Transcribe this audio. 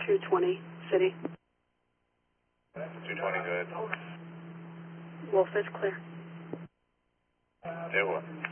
220, City. 220, go ahead. Wolf is clear. J1.